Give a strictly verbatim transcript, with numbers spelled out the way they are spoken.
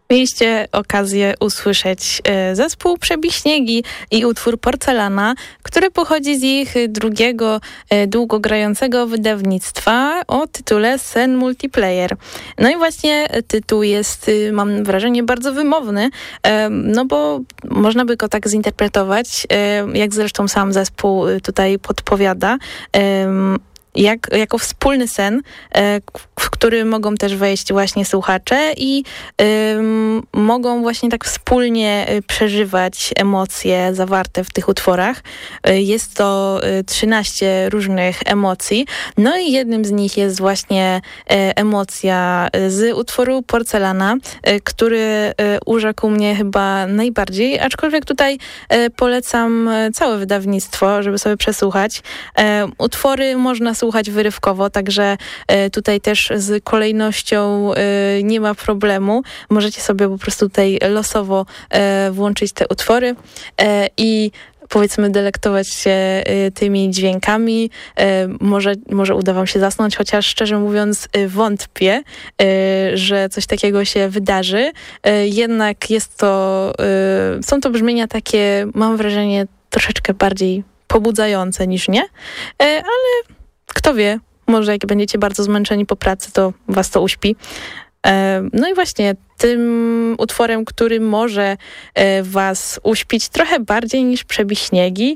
Mieliście okazję usłyszeć zespół Przebiśniegi i utwór Porcelana, który pochodzi z ich drugiego długogrającego wydawnictwa o tytule Sen Multiplayer. No i właśnie tytuł jest, mam wrażenie, bardzo wymowny, no bo można by go tak zinterpretować, jak zresztą sam zespół tutaj podpowiada, Jak, jako wspólny sen, w który mogą też wejść właśnie słuchacze i um, mogą właśnie tak wspólnie przeżywać emocje zawarte w tych utworach. Jest to trzynaście różnych emocji, no i jednym z nich jest właśnie emocja z utworu Porcelana, który urzekł mnie chyba najbardziej, aczkolwiek tutaj polecam całe wydawnictwo, żeby sobie przesłuchać. Utwory można słuchać wyrywkowo, także tutaj też z kolejnością nie ma problemu. Możecie sobie po prostu tutaj losowo włączyć te utwory i powiedzmy delektować się tymi dźwiękami. Może, może uda wam się zasnąć, chociaż szczerze mówiąc wątpię, że coś takiego się wydarzy. Jednak jest to, są to brzmienia takie, mam wrażenie, troszeczkę bardziej pobudzające niż nie, ale kto wie, może jak będziecie bardzo zmęczeni po pracy, to was to uśpi. No i właśnie tym utworem, który może was uśpić trochę bardziej niż Przebiśniegi,